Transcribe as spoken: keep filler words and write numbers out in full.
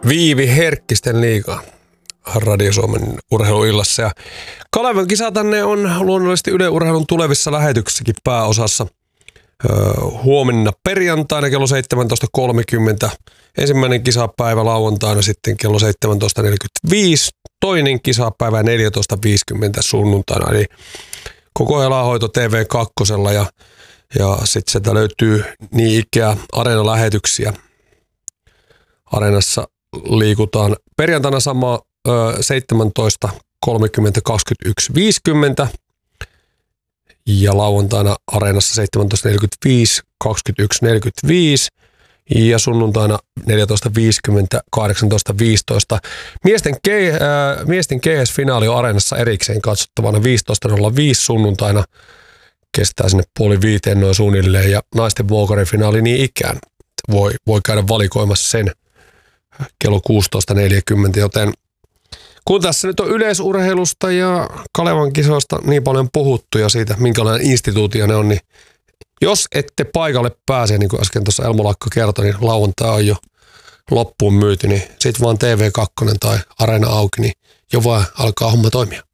Viivi Herkkisten liiga Radio Suomen urheiluillassa. Ja Kalevan kisa tänne on luonnollisesti Yle Urheilun tulevissa lähetyksissäkin pääosassa. Öö, huomenna perjantaina kello seitsemäntoista kolmekymmentä. Ensimmäinen kisapäivä lauantaina sitten kello seitsemäntoista neljäkymmentäviisi. Toinen kisapäivä neljätoista viisikymmentä sunnuntaina. Eli koko elähoito T V kaksi ja, ja sitten sieltä löytyy niin ikää areenalähetyksiä. Areenassa liikutaan perjantaina sama ö, seitsemäntoista kolmekymmentä kaksikymmentäyksi viisikymmentä ja lauantaina areenassa seitsemäntoista neljäkymmentäviisi kaksikymmentäyksi neljäkymmentäviisi ja sunnuntaina neljätoista viisikymmentä kahdeksantoista viisitoista. Miesten, ke, äh, miesten G S-finaali on areenassa erikseen katsottavana viisitoista nolla viisi sunnuntaina. Kestää sinne puoli viiteen noin suunnilleen ja naisten Vuokorin-finaali niin ikään. Voi, voi käydä valikoimassa sen kello kuusitoista neljäkymmentä, joten kun tässä nyt on yleisurheilusta ja Kalevan kisoista niin paljon puhuttu ja siitä, minkälainen instituutio ne on, niin jos ette paikalle pääse, niin kuin äsken tuossa Elmo Lakko kertoi, niin lauantai on jo loppuun myyty, niin sit vaan T V kaksi tai Areena auki, niin jo vaan alkaa homma toimia.